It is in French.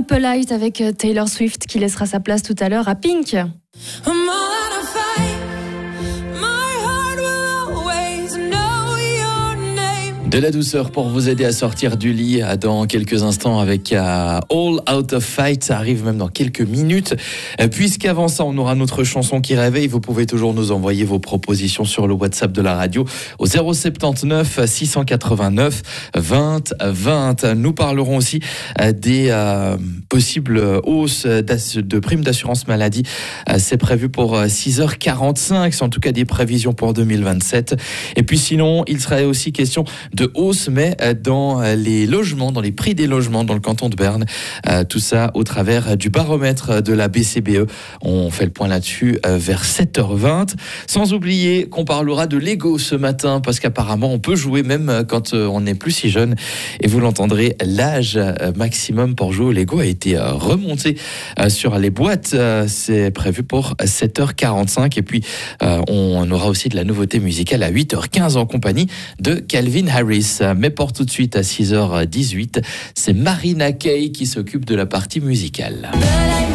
Polite avec Taylor Swift qui laissera sa place tout à l'heure à Pink. De la douceur pour vous aider à sortir du lit dans quelques instants avec All Out of Fight. Ça arrive même dans quelques minutes. Puisqu'avant ça, on aura notre chanson qui réveille. Vous pouvez toujours nous envoyer vos propositions sur le WhatsApp de la radio au 079 689 20 20. Nous parlerons aussi des possibles hausses de primes d'assurance maladie. C'est prévu pour 6h45. C'est en tout cas des prévisions pour 2027. Et puis sinon, il serait aussi question de hausse, mais dans les logements, dans les prix des logements dans le canton de Berne. Tout ça au travers du baromètre de la BCBE. On fait le point là-dessus vers 7h20. Sans oublier qu'on parlera de Lego ce matin, parce qu'apparemment on peut jouer même quand on n'est plus si jeune. Et vous l'entendrez, l'âge maximum pour jouer au Lego a été remonté sur les boîtes. C'est prévu pour 7h45. Et puis on aura aussi de la nouveauté musicale à 8h15 en compagnie de Calvin Harris. Mais pour tout de suite à 6h18, c'est Marina Kaye qui s'occupe de la partie musicale.